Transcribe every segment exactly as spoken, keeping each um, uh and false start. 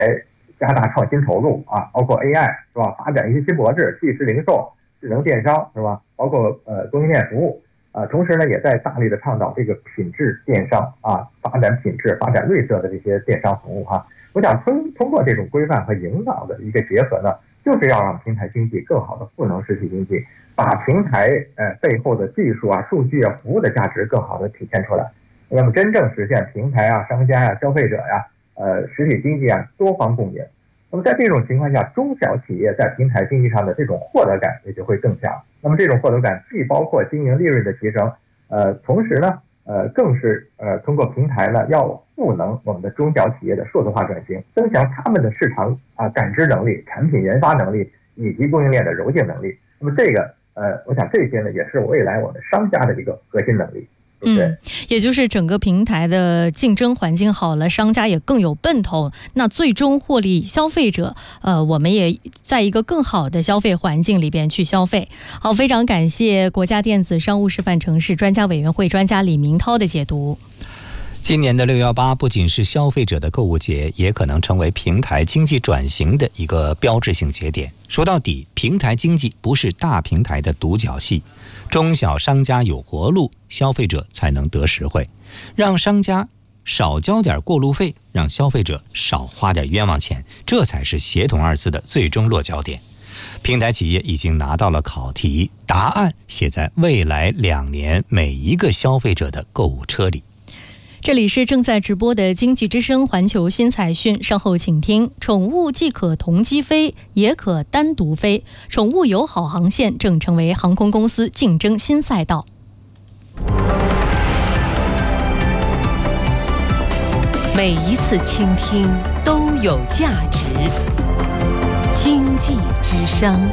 加大创新投入啊，包括 A I 是吧？发展一些新模式，即时零售、智能电商是吧？包括呃供应链服务啊，同时呢，也在大力的倡导这个品质电商啊，发展品质、发展绿色的这些电商服务哈、啊。我想通通过这种规范和引导的一个结合呢，就是要让平台经济更好的赋能实体经济，把平台呃背后的技术啊、数据啊、服务的价值更好的体现出来。那么真正实现平台啊、商家呀、啊、消费者呀、啊、呃实体经济啊多方共赢。那么在这种情况下，中小企业在平台经济上的这种获得感也就会更强。那么这种获得感既包括经营利润的提升，呃，同时呢，呃，更是呃通过平台呢要赋能我们的中小企业的数字化转型，增强他们的市场啊、呃、感知能力、产品研发能力以及供应链的柔性能力。那么这个呃，我想这些呢也是未来我们商家的一个核心能力。 嗯，也就是整个平台的竞争环境好了，商家也更有奔头，那最终获利消费者，呃，我们也在一个更好的消费环境里边去消费。好，非常感谢国家电子商务示范城市专家委员会专家李明涛的解读。 今年的六幺八不仅是消费者的购物节，也可能成为平台经济转型的一个标志性节点。说到底，平台经济不是大平台的独角戏，中小商家有活路，消费者才能得实惠。让商家少交点过路费，让消费者少花点冤枉钱，这才是协同二字的最终落脚点。平台企业已经拿到了考题，答案写在未来两年每一个消费者的购物车里。 这里是正在直播的经济之声环球新财讯，稍后请听：宠物既可同机飞，也可单独飞，宠物友好航线正成为航空公司竞争新赛道。 每一次倾听都有价值。经济之声。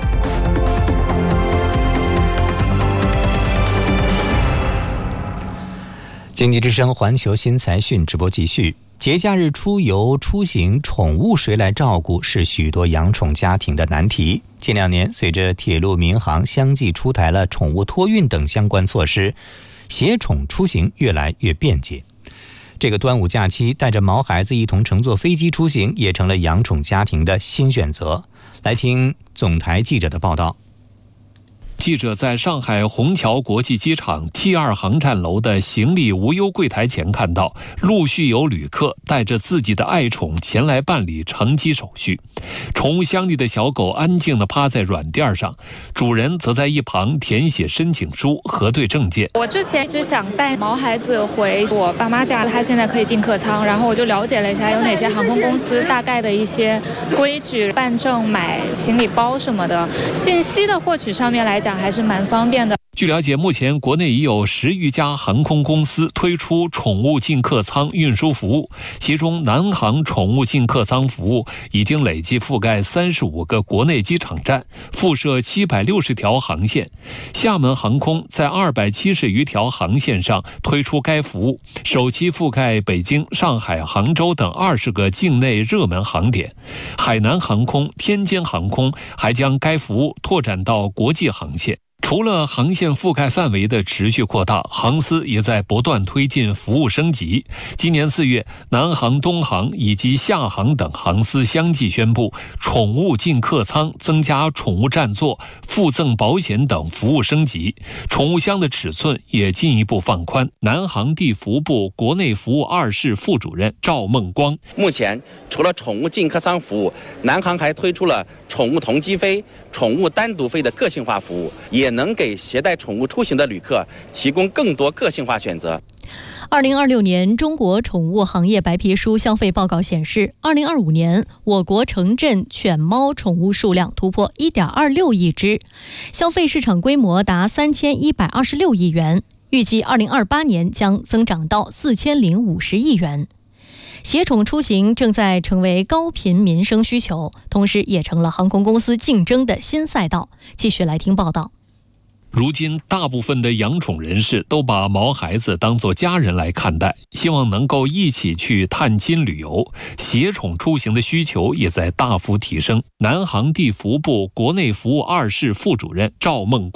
经济之声环球新财讯直播继续。节假日出游出行，宠物谁来照顾是许多养宠家庭的难题。近两年，随着铁路民航相继出台了宠物托运等相关措施，携宠出行越来越便捷。这个端午假期，带着毛孩子一同乘坐飞机出行，也成了养宠家庭的新选择。来听总台记者的报道。 记者在上海虹桥国际机场 T 二 航站楼的行李无忧柜台前看到，陆续有旅客带着自己的爱宠前来办理乘机手续。宠物箱里的小狗安静地趴在软垫上，主人则在一旁填写申请书、核对证件。 我之前一直想带毛孩子回我爸妈家，他现在可以进客舱，然后我就了解了一下有哪些航空公司大概的一些规矩，办证、买行李包什么的信息的获取上面来讲还是蛮方便的。 据了解，目前国内已有十余家航空公司推出宠物进客舱运输服务，其中南航宠物进客舱服务已经累计覆盖三十五个国内机场站，附设七百六十条航线。厦门航空在二百七十余条航线上推出该服务，首期覆盖北京、上海、杭州等二十个境内热门航点。海南航空、天津航空还将该服务拓展到国际航线。除了航线覆盖范围的持续扩大，航司也在不断推进服务升级。今年四月，南航、东航以及厦航等航司相继宣布，宠物进客舱增加宠物占座、附赠保险等服务升级，宠物箱的尺寸也进一步放宽。南航地服务部国内服务二室副主任赵梦光： 目前除了宠物进客舱服务，南航还推出了宠物同机飞、宠物单独飞的个性化服务，也能给携带宠物出行的旅客提供更多个性化选择。 二零二六年中国宠物行业白皮书消费报告显示，二零二五年我国城镇犬猫宠物数量突破 一点二六亿只，消费市场规模达三千一百二十六亿元，预计二零二八年将增长到四千零五十亿元。携宠出行正在成为高频民生需求，同时也成了航空公司竞争的新赛道。继续来听报道。 如今，大部分的养宠人士都把毛孩子当作家人来看待，希望能够一起去探亲旅游，携宠出行的需求也在大幅提升。南航地服务部国内服务二室副主任赵梦光：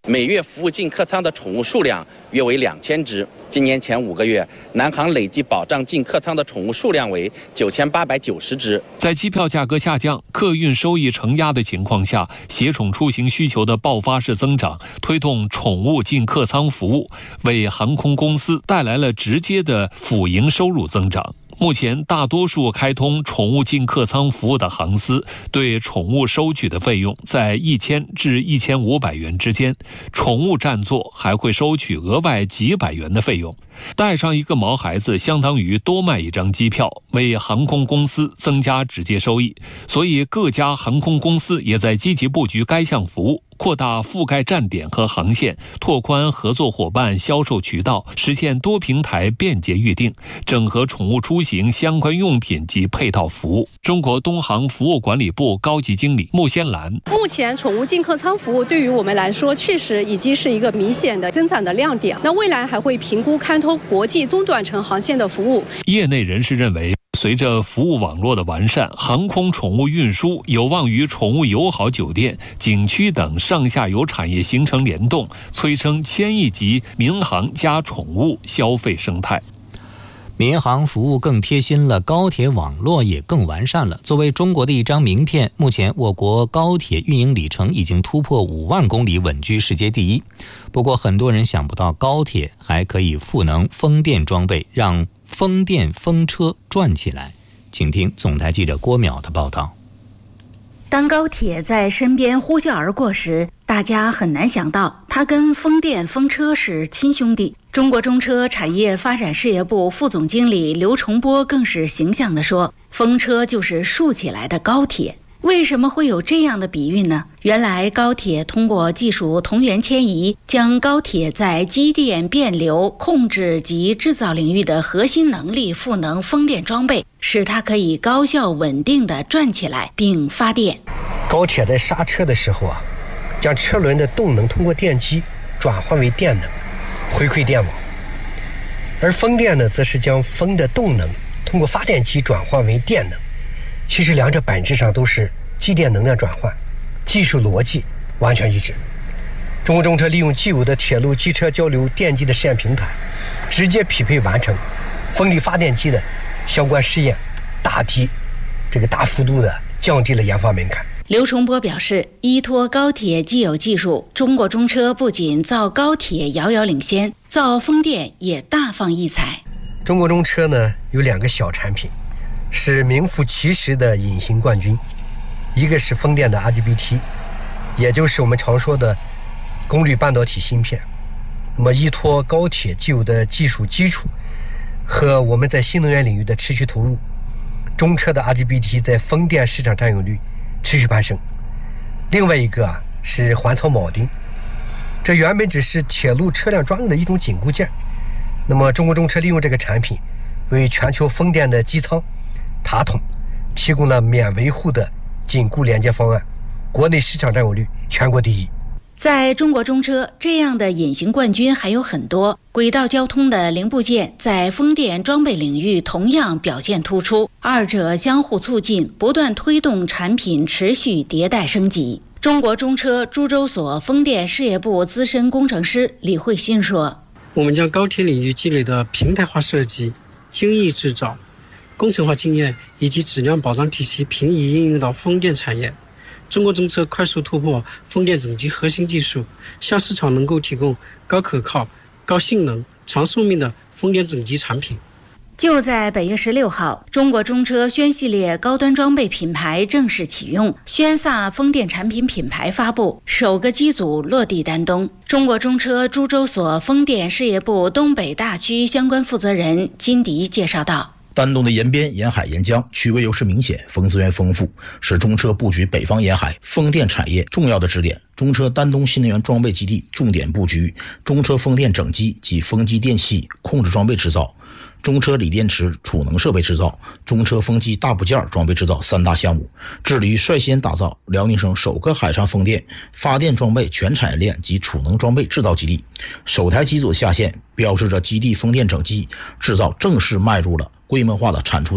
每月服务进客舱的宠物数量约为两千只。今年前五个月，南航累计保障进客舱的宠物数量为九千八百九十只。 在机票价格下降、客运收益承压的情况下，携宠出行需求的爆发式增长，推动宠物进客舱服务，为航空公司带来了直接的辅营收入增长。目前，大多数开通宠物进客舱服务的航司对宠物收取的费用在一千至一千五百元之间，宠物占座还会收取额外几百元的费用。带上一个毛孩子相当于多卖一张机票，为航空公司增加直接收益。所以各家航空公司也在积极布局该项服务，扩大覆盖站点和航线，拓宽合作伙伴销售渠道，实现多平台便捷预订，整合宠物出行相关用品及配套服务。中国东航服务管理部高级经理穆先兰： 目前宠物进客舱服务对于我们来说，确实已经是一个明显的增长的亮点。那未来还会评估开通国际中短程航线的服务。 业内人士认为，随着服务网络的完善，航空宠物运输有望与宠物友好酒店、景区等上下游产业形成联动，催生千亿级民航加宠物消费生态。 民航服务更贴心了，高铁网络也更完善了。作为中国的一张名片，目前我国高铁运营里程已经突破五万公里，稳居世界第一。不过很多人想不到，高铁还可以赋能风电装备，让风电风车转起来。请听总台记者郭淼的报道。 当高铁在身边呼啸而过时，大家很难想到它跟风电风车是亲兄弟。中国中车产业发展事业部副总经理刘崇波更是形象地说，风车就是竖起来的高铁。为什么会有这样的比喻呢？原来高铁通过技术同源迁移，将高铁在机电、变流、控制及制造领域的核心能力赋能风电装备，使它可以高效稳定地转起来并发电。 高铁在刹车的时候啊，将车轮的动能通过电机转换为电能，回馈电网；而风电呢，则是将风的动能通过发电机转换为电能。其实两者本质上都是机电能量转换，技术逻辑完全一致。中国中车利用既有的铁路机车交流电机的试验平台，直接匹配完成风力发电机的相关试验，大提这个大幅度的降低了研发门槛。 刘崇波表示，依托高铁既有技术，中国中车不仅造高铁遥遥领先，造风电也大放异彩。 中国中车呢有两个小产品，是名副其实的隐形冠军，一个是风电的 R G B T， 也就是我们常说的功率半导体芯片。那么依托高铁既有的技术基础和我们在新能源领域的持续投入，中车的 R G B T 在风电市场占有率持续攀升。另外一个啊是环槽铆钉，这原本只是铁路车辆专用的一种紧固件，那么中国中车利用这个产品，为全球风电的机舱、塔筒提供了免维护的紧固连接方案，国内市场占有率全国第一。 在中国中车，这样的隐形冠军还有很多。轨道交通的零部件在风电装备领域同样表现突出，二者相互促进，不断推动产品持续迭代升级。中国中车株洲所风电事业部资深工程师李慧欣说， 我们将高铁领域积累的平台化设计、精益制造、工程化经验以及质量保障体系平移应用到风电产业。中国中车快速突破风电整机核心技术，向市场能够提供高可靠、高性能、长寿命的风电整机产品。 就在本月十六号，中国中车轩系列高端装备品牌正式启用，轩飒风电产品品牌发布，首个机组落地丹东。中国中车株洲所风电事业部东北大区相关负责人金迪介绍道， 丹东的沿边、沿海、沿江区位优势明显，风资源丰富，是中车布局北方沿海风电产业重要的支点。中车丹东新能源装备基地重点布局中车风电整机及风机电器控制装备制造、中车锂电池储能设备制造、中车风机大部件装备制造三大项目，致力于率先打造辽宁省首个海上风电发电装备全产业链及储能装备制造基地。首台机组下线，标志着基地风电整机制造正式迈入了规模化的产出阶段。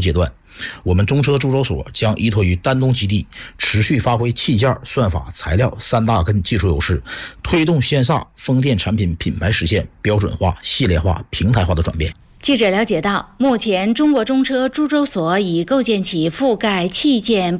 我们中车株洲所将依托于丹东基地，持续发挥器件、算法、材料三大根技术优势，推动线下风电产品品牌实现标准化、系列化、平台化的转变。 记者了解到，目前中国中车株洲所已构建起覆盖器件